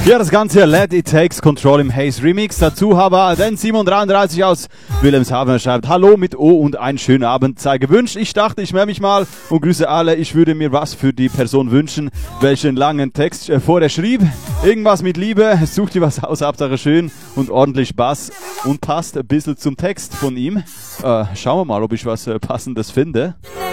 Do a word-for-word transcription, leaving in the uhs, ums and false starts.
Ja, das Ganze hier, Let It Takes Control im Haze Remix. Dazu habe den Simon dreiunddreißig aus Wilhelmshaven schreibt: Hallo mit O und einen schönen Abend sei gewünscht. Ich dachte, ich melde mich mal und grüße alle. Ich würde mir was für die Person wünschen, welche einen langen Text äh, vorher schrieb. Irgendwas mit Liebe, such dir was aus, Hauptsache schön und ordentlich Bass und passt ein bisschen zum Text von ihm. Äh, schauen wir mal, ob ich was äh, Passendes finde.